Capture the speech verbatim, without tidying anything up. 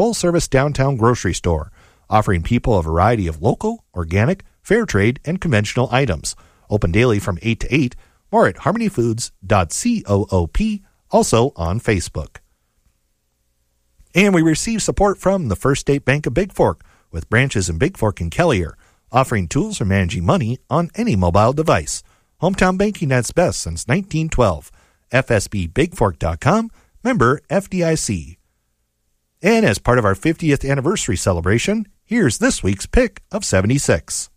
full-service downtown grocery store, offering people a variety of local, organic, fair trade, and conventional items. Open daily from eight to eight, or at harmony foods dot coop, also on Facebook. And we receive support from the First State Bank of Big Fork, with branches in Big Fork and Kelliher, offering tools for managing money on any mobile device. Hometown banking that's best since nineteen twelve. F S B big fork dot com, member F D I C. And as part of our fiftieth anniversary celebration, here's this week's pick of seventy-six.